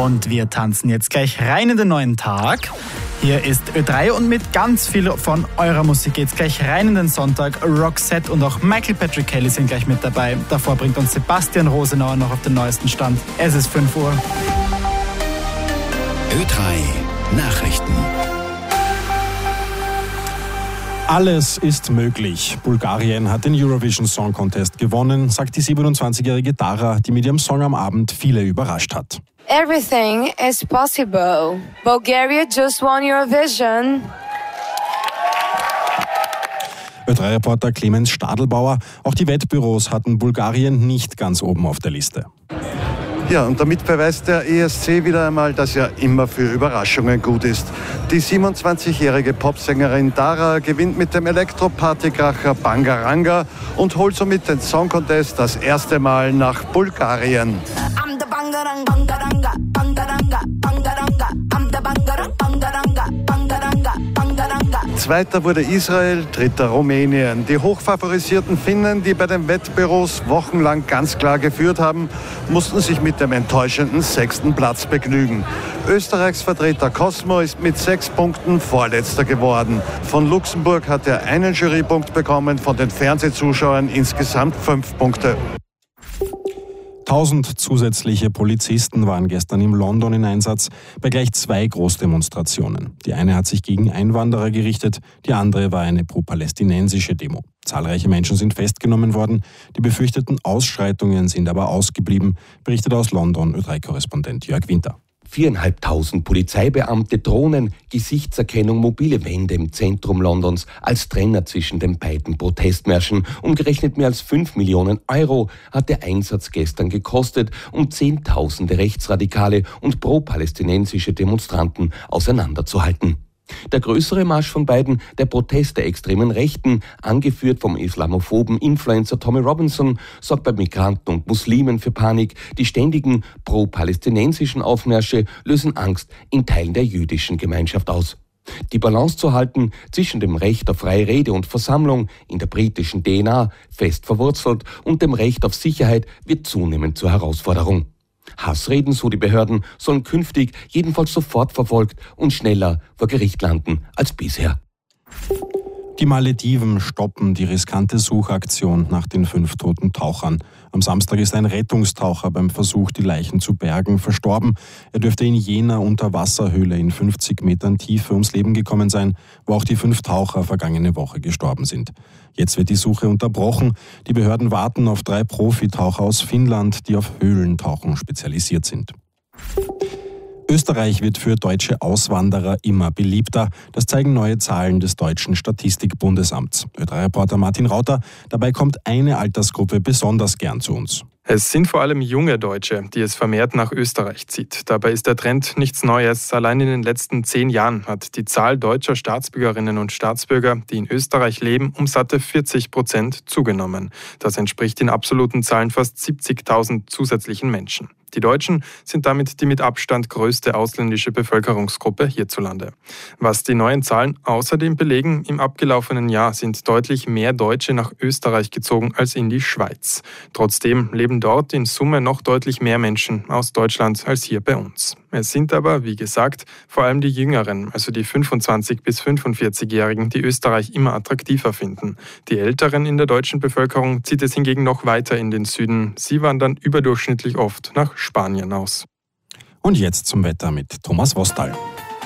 Und wir tanzen jetzt gleich rein in den neuen Tag. Hier ist Ö3 und mit ganz viel von eurer Musik geht's gleich rein in den Sonntag. Roxette und auch Michael Patrick Kelly sind gleich mit dabei. Davor bringt uns Sebastian Rosenauer noch auf den neuesten Stand. Es ist 5 Uhr. Ö3 Nachrichten. Alles ist möglich. Bulgarien hat den Eurovision Song Contest gewonnen, sagt die 27-jährige Dara, die mit ihrem Song am Abend viele überrascht hat. Everything is possible. Bulgaria just won Eurovision. Ö3-Reporter Clemens Stadelbauer, auch die Wettbüros hatten Bulgarien nicht ganz oben auf der Liste. Ja, und damit beweist der ESC wieder einmal, dass er immer für Überraschungen gut ist. Die 27-jährige Popsängerin Dara gewinnt mit dem Elektro-Partykracher Bangaranga und holt somit den Song Contest das erste Mal nach Bulgarien. Zweiter wurde Israel, dritter Rumänien. Die hochfavorisierten Finnen, die bei den Wettbüros wochenlang ganz klar geführt haben, mussten sich mit dem enttäuschenden 6. Platz begnügen. Österreichs Vertreter Cosmo ist mit 6 Punkten Vorletzter geworden. Von Luxemburg hat er einen Jurypunkt bekommen, von den Fernsehzuschauern insgesamt 5 Punkte. 1000 zusätzliche Polizisten waren gestern in London in Einsatz bei gleich 2 Großdemonstrationen. Die eine hat sich gegen Einwanderer gerichtet, die andere war eine pro-palästinensische Demo. Zahlreiche Menschen sind festgenommen worden, die befürchteten Ausschreitungen sind aber ausgeblieben, berichtet aus London Ö3-Korrespondent Jörg Winter. 4.500 Polizeibeamte, Drohnen, Gesichtserkennung, mobile Wände im Zentrum Londons als Trenner zwischen den beiden Protestmärschen. Umgerechnet mehr als 5 Millionen Euro hat der Einsatz gestern gekostet, um Zehntausende rechtsradikale und pro-palästinensische Demonstranten auseinanderzuhalten. Der größere Marsch von beiden, der Protest der extremen Rechten, angeführt vom islamophoben Influencer Tommy Robinson, sorgt bei Migranten und Muslimen für Panik. Die ständigen pro-palästinensischen Aufmärsche lösen Angst in Teilen der jüdischen Gemeinschaft aus. Die Balance zu halten zwischen dem Recht auf freie Rede und Versammlung, in der britischen DNA fest verwurzelt, und dem Recht auf Sicherheit wird zunehmend zur Herausforderung. Hassreden, so die Behörden, sollen künftig jedenfalls sofort verfolgt und schneller vor Gericht landen als bisher. Die Malediven stoppen die riskante Suchaktion nach den 5 toten Tauchern. Am Samstag ist ein Rettungstaucher beim Versuch, die Leichen zu bergen, verstorben. Er dürfte in jener Unterwasserhöhle in 50 Metern Tiefe ums Leben gekommen sein, wo auch die 5 Taucher vergangene Woche gestorben sind. Jetzt wird die Suche unterbrochen. Die Behörden warten auf 3 Profitaucher aus Finnland, die auf Höhlentauchen spezialisiert sind. Österreich wird für deutsche Auswanderer immer beliebter. Das zeigen neue Zahlen des Deutschen Statistikbundesamts. Ö3-Reporter Martin Rauter, dabei kommt eine Altersgruppe besonders gern zu uns. Es sind vor allem junge Deutsche, die es vermehrt nach Österreich zieht. Dabei ist der Trend nichts Neues. Allein in den letzten 10 Jahren hat die Zahl deutscher Staatsbürgerinnen und Staatsbürger, die in Österreich leben, um satte 40% zugenommen. Das entspricht in absoluten Zahlen fast 70.000 zusätzlichen Menschen. Die Deutschen sind damit die mit Abstand größte ausländische Bevölkerungsgruppe hierzulande. Was die neuen Zahlen außerdem belegen, im abgelaufenen Jahr sind deutlich mehr Deutsche nach Österreich gezogen als in die Schweiz. Trotzdem leben dort in Summe noch deutlich mehr Menschen aus Deutschland als hier bei uns. Es sind aber, wie gesagt, vor allem die Jüngeren, also die 25- bis 45-Jährigen, die Österreich immer attraktiver finden. Die Älteren in der deutschen Bevölkerung zieht es hingegen noch weiter in den Süden. Sie wandern überdurchschnittlich oft nach Spanien aus. Und jetzt zum Wetter mit Thomas Wostal.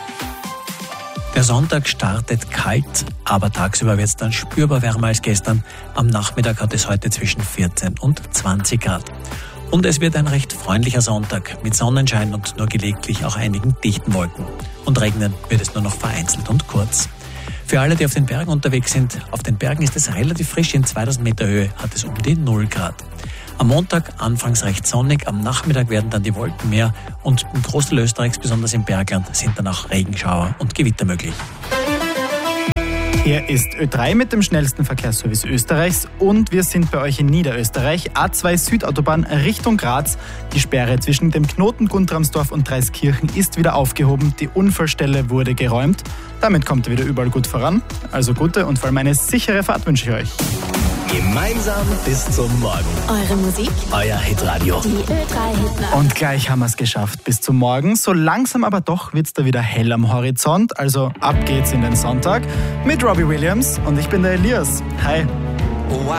Der Sonntag startet kalt, aber tagsüber wird es dann spürbar wärmer als gestern. Am Nachmittag hat es heute zwischen 14 und 20 Grad. Und es wird ein recht freundlicher Sonntag mit Sonnenschein und nur gelegentlich auch einigen dichten Wolken. Und regnen wird es nur noch vereinzelt und kurz. Für alle, die auf den Bergen unterwegs sind, auf den Bergen ist es relativ frisch. In 2000 Meter Höhe hat es um die 0 Grad. Am Montag anfangs recht sonnig, am Nachmittag werden dann die Wolken mehr und im Großteil Österreichs, besonders im Bergland, sind dann auch Regenschauer und Gewitter möglich. Hier ist Ö3 mit dem schnellsten Verkehrsservice Österreichs und wir sind bei euch in Niederösterreich. A2 Südautobahn Richtung Graz. Die Sperre zwischen dem Knoten Guntramsdorf und Dreiskirchen ist wieder aufgehoben. Die Unfallstelle wurde geräumt. Damit kommt ihr wieder überall gut voran. Also gute und vor allem eine sichere Fahrt wünsche ich euch. Gemeinsam bis zum Morgen. Eure Musik, Euer Hitradio. die Ö3-Hitler. Und gleich haben wir es geschafft. Bis zum Morgen. So langsam aber doch wird es da wieder hell am Horizont. Also ab geht's in den Sonntag mit Robbie Williams. Und ich bin der Elias. Hi.